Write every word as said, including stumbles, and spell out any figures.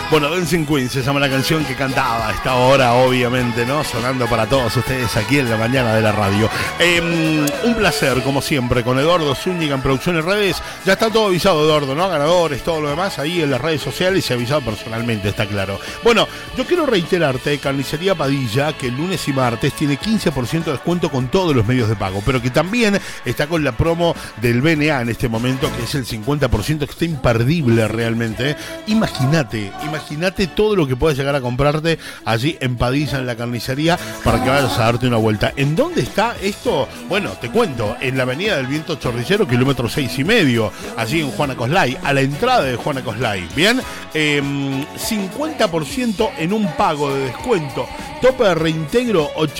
Bueno, Dancing Queen se llama la canción que cantaba a esta hora, obviamente, ¿no? Sonando para todos ustedes aquí en la mañana de la radio. Eh, un placer, como siempre, con Eduardo Zúñiga en Producciones Redes. Ya está todo avisado, Eduardo, ¿no? Ganadores, todo lo demás, ahí en las redes sociales y avisado personalmente, está claro. Bueno, yo quiero reiterarte, Carnicería Padilla, que el lunes y martes tiene quince por ciento de descuento con todos los medios de pago, pero que también está con la promo del B N A en este momento, que es el cincuenta por ciento, que está imperdible realmente. ¿eh? Imagínate, imagínate todo lo que puedes llegar a comprarte allí en Padilla, en la carnicería, para que vayas a darte una vuelta. ¿En dónde está esto? Bueno, te cuento, en la avenida del Viento Chorrillero, kilómetro seis y medio, allí en Juana Coslay, a la entrada de Juana Coslay. Bien, eh, cincuenta por ciento en un pago de descuento, tope de reintegro